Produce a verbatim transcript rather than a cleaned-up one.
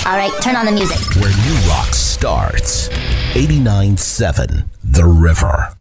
All right, turn on the music. Where new rock starts. eighty-nine point seven The River.